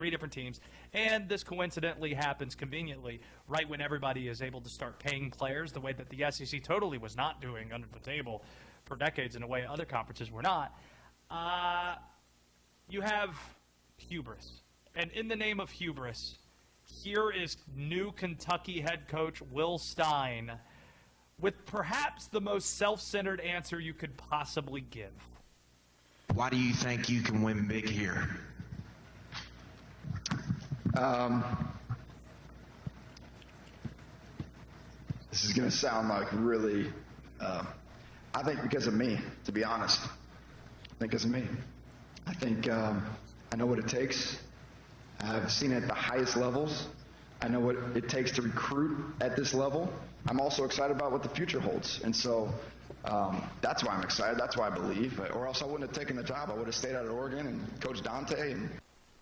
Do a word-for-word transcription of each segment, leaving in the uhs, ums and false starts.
three different teams, and this coincidentally happens conveniently right when everybody is able to start paying players the way that the S E C totally was not doing under the table for decades in a way other conferences were not. Uh, you have hubris, and in the name of hubris, here is new Kentucky head coach Will Stein with perhaps the most self-centered answer you could possibly give. Why do you think you can win big here? Um, this is going to sound like really, uh, I think because of me, to be honest. I think because of me. I think um, I know what it takes. I've seen it at the highest levels. I know what it takes to recruit at this level. I'm also excited about what the future holds. And so um, that's why I'm excited. That's why I believe. Or else I wouldn't have taken the job. I would have stayed out of Oregon and coached Dante. And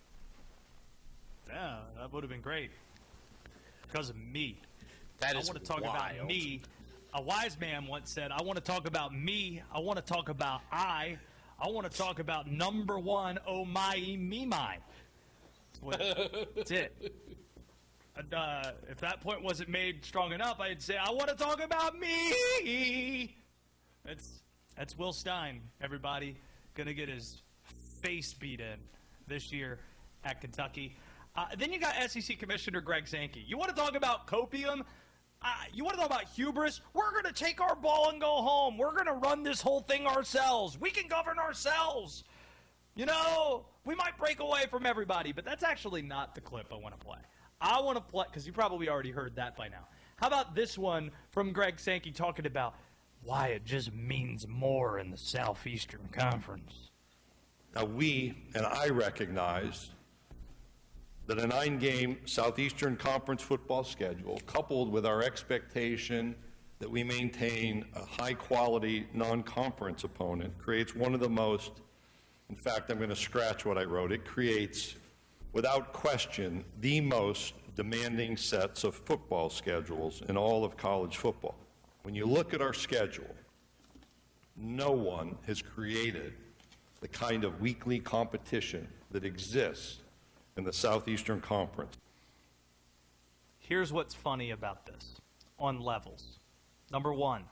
yeah, that would have been great. Because of me. That is I want to talk wild. about me. A wise man once said, I want to talk about me. I want to talk about I. I want to talk about number one, oh my, me, my. That's it. And, uh, if that point wasn't made strong enough, I'd say, I want to talk about me. That's, that's Will Stein, everybody. Going to get his face beat in this year at Kentucky. Uh, then you got S E C Commissioner Greg Sankey. You want to talk about copium? Uh, you want to talk about hubris? We're going to take our ball and go home. We're going to run this whole thing ourselves. We can govern ourselves. You know, we might break away from everybody, but that's actually not the clip I want to play. I want to play, because you probably already heard that by now. How about this one from Greg Sankey talking about why it just means more in the Southeastern Conference? Now, we and I recognize that a nine-game Southeastern Conference football schedule, coupled with our expectation that we maintain a high-quality non-conference opponent, creates one of the most, in fact, I'm going to scratch what I wrote, it creates, without question, the most demanding sets of football schedules in all of college football. When you look at our schedule, no one has created the kind of weekly competition that exists in the Southeastern Conference. Here's what's funny about this on levels. Number one,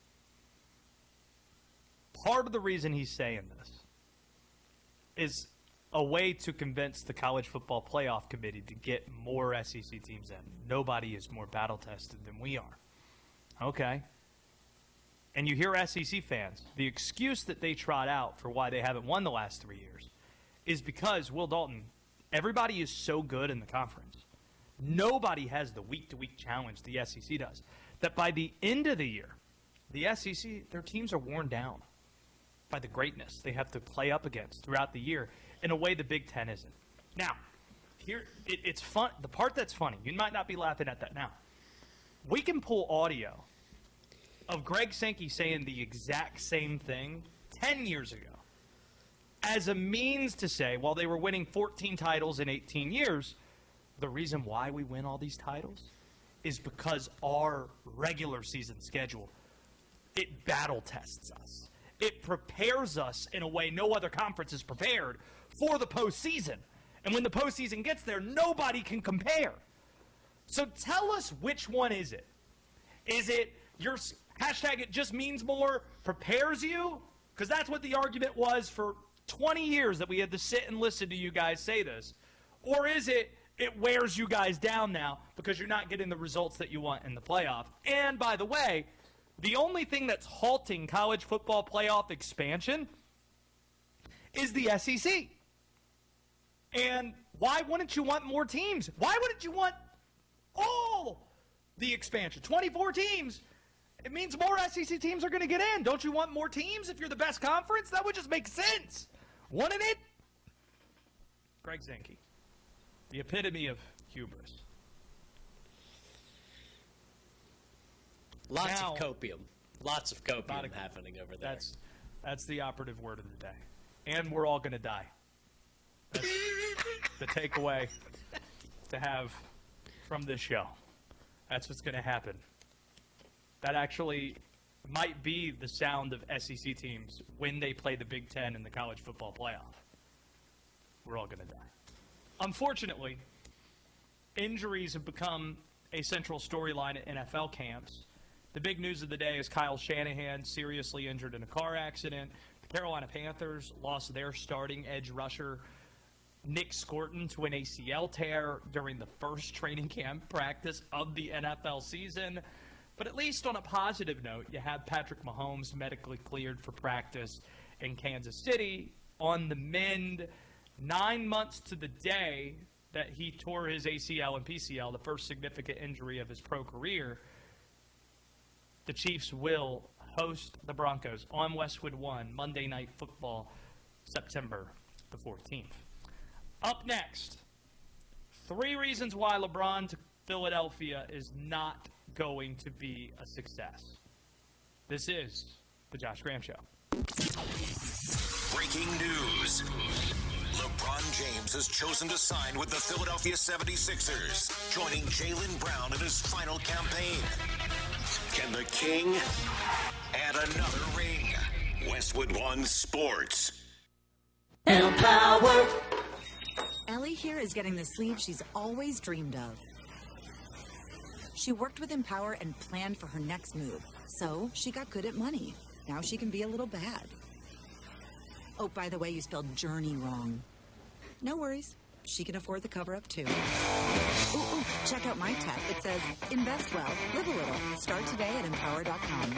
part of the reason he's saying this is a way to convince the College Football Playoff Committee to get more S E C teams in. Nobody is more battle-tested than we are. Okay. And you hear S E C fans, the excuse that they trot out for why they haven't won the last three years is because, Will Dalton, everybody is so good in the conference. Nobody has the week-to-week challenge the S E C does. That by the end of the year, the S E C, their teams are worn down by the greatness they have to play up against throughout the year in a way the Big Ten isn't. Now, here it, it's fun. The part that's funny, you might not be laughing at that now. We can pull audio of Greg Sankey saying the exact same thing ten years ago as a means to say, while they were winning fourteen titles in eighteen years, the reason why we win all these titles is because our regular season schedule, it battle tests us. It prepares us in a way no other conference is prepared for the postseason. And when the postseason gets there, nobody can compare. So tell us, which one is it? Is it your hashtag it just means more prepares you? Because that's what the argument was for twenty years that we had to sit and listen to you guys say this. Or is it it wears you guys down now because you're not getting the results that you want in the playoff? And by the way, the only thing that's halting college football playoff expansion is the S E C. And why wouldn't you want more teams? Why wouldn't you want all the expansion? twenty-four teams. It means more S E C teams are going to get in. Don't you want more teams if you're the best conference? That would just make sense. Wouldn't it? Greg Sankey, the epitome of hubris. Lots Now, of copium. Lots of copium of, happening over there. That's that's the operative word of the day. And we're all going to die. That's the takeaway to have from this show. That's what's going to happen. That actually might be the sound of S E C teams when they play the Big Ten in the college football playoff. We're all going to die. unfortunately, injuries have become a central storyline at N F L camps. The big news of the day is Kyle Shanahan seriously injured in a car accident. The Carolina Panthers lost their starting edge rusher, Nick Scorton, to an A C L tear during the first training camp practice of the N F L season. But at least on a positive note, you have Patrick Mahomes medically cleared for practice in Kansas City on the mend. Nine months to the day that he tore his A C L and P C L, the first significant injury of his pro career, the Chiefs will host the Broncos on Westwood One, Monday Night Football, September the fourteenth. Up next, three reasons why LeBron to Philadelphia is not going to be a success. This is the Josh Graham Show. Breaking news. LeBron James has chosen to sign with the Philadelphia seventy-sixers, joining Jaylen Brown in his final campaign. Can the King add another ring? Westwood One Sports. Empower. Ellie here is getting the sleeve she's always dreamed of. She worked with Empower and planned for her next move, so she got good at money. Now she can be a little bad. Oh, by the way, you spelled journey wrong. No worries. She can afford the cover-up, too. Ooh, ooh, check out my tab. It says, invest well, live a little. Start today at empower dot com.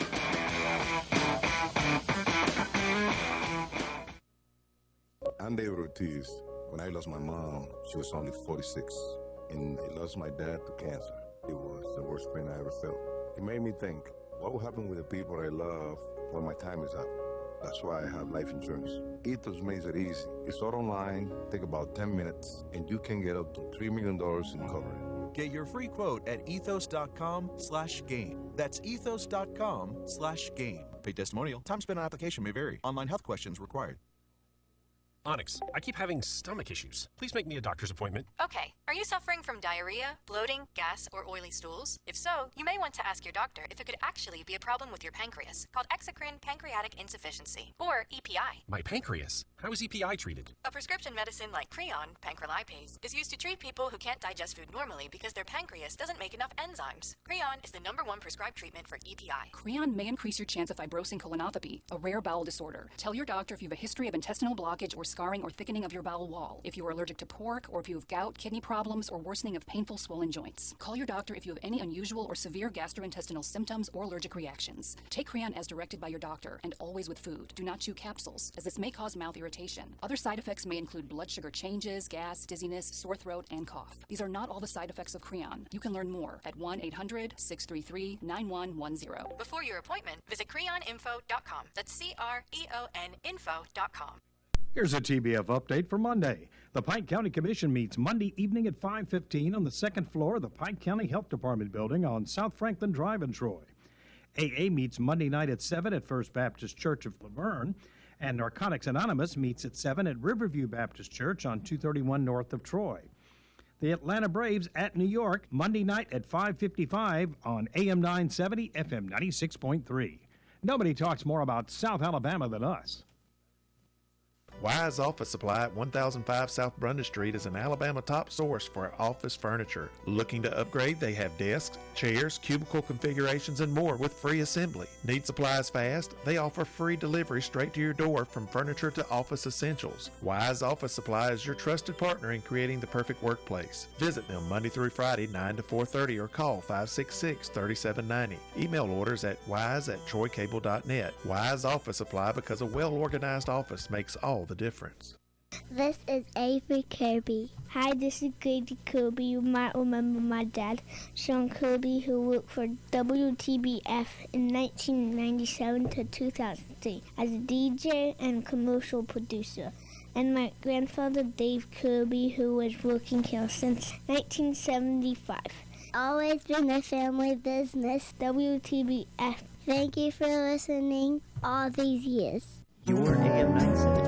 I'm David Ortiz. When I lost my mom, she was only forty-six. And I lost my dad to cancer. It was the worst pain I ever felt. It made me think, what will happen with the people I love when my time is up? That's why I have life insurance. Ethos makes it easy. It's all online, take about ten minutes, and you can get up to three million dollars in coverage. Get your free quote at ethos dot com slash game. That's ethos dot com slash game. Paid testimonial. Time spent on application may vary. Online health questions required. Onyx, I keep having stomach issues. Please make me a doctor's appointment. Okay. Are you suffering from diarrhea, bloating, gas, or oily stools? If so, you may want to ask your doctor if it could actually be a problem with your pancreas, called exocrine pancreatic insufficiency, or E P I. My pancreas? How is E P I treated? A prescription medicine like Creon, pancrelipase, is used to treat people who can't digest food normally because their pancreas doesn't make enough enzymes. Creon is the number one prescribed treatment for E P I. Creon may increase your chance of fibrosing colonopathy, a rare bowel disorder. Tell your doctor if you have a history of intestinal blockage or scarring or thickening of your bowel wall, if you are allergic to pork, or if you have gout, kidney problems, or worsening of painful swollen joints. Call your doctor if you have any unusual or severe gastrointestinal symptoms or allergic reactions. Take Creon as directed by your doctor, and always with food. Do not chew capsules, as this may cause mouth irritation. Other side effects may include blood sugar changes, gas, dizziness, sore throat, and cough. These are not all the side effects of Creon. You can learn more at one eight hundred, six three three, nine one one zero. Before your appointment, visit creon info dot com. That's C R E O N info dot com. Here's a T B F update for Monday. The Pike County Commission meets Monday evening at five fifteen on the second floor of the Pike County Health Department building on South Franklin Drive in Troy. A A meets Monday night at seven at First Baptist Church of Laverne, and Narcotics Anonymous meets at seven at Riverview Baptist Church on two thirty-one north of Troy. The Atlanta Braves at New York, Monday night at five fifty-five on A M nine seventy, F M ninety-six point three. Nobody talks more about South Alabama than us. Wise Office Supply at one thousand five South Brunda Street is an Alabama top source for office furniture. Looking to upgrade? They have desks, chairs, cubicle configurations, and more with free assembly. Need supplies fast? They offer free delivery straight to your door from furniture to office essentials. Wise Office Supply is your trusted partner in creating the perfect workplace. Visit them Monday through Friday, nine to four thirty, or call five six six, three seven nine zero. Email orders at wise at troy cable dot net. Wise Office Supply, because a well-organized office makes all the difference. This is Avery Kirby. Hi, this is Grady Kirby. You might remember my dad, Sean Kirby, who worked for W T B F in nineteen ninety-seven to two thousand three as a D J and commercial producer. And my grandfather, Dave Kirby, who was working here since nineteen seventy-five. Always been a family business, W T B F. Thank you for listening all these years. Your A M nine seventy